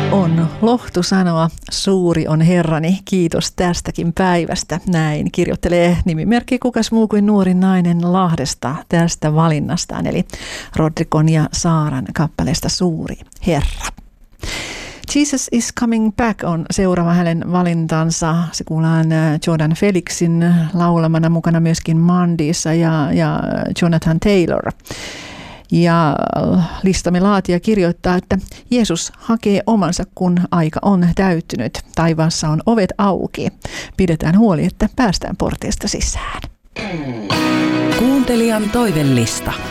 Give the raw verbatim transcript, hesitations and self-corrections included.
On lohtu sanoa, suuri on Herrani, kiitos tästäkin päivästä. Näin kirjoittelee nimimerkki kukas muu kuin nuori nainen Lahdesta tästä valinnastaan, eli Rodrikon ja Saaran kappaleesta Suuri Herra. Jesus is coming back on seuraava hänen valintansa. Se kuullaan Jordan Felixin laulamana, mukana myöskin Mandissa ja, ja Jonathan Taylor. Ja listamme laatija kirjoittaa, että Jeesus hakee omansa, kun aika on täyttynyt. Taivaassa on ovet auki. Pidetään huoli, että päästään porteista sisään. Kuuntelijan toivellista.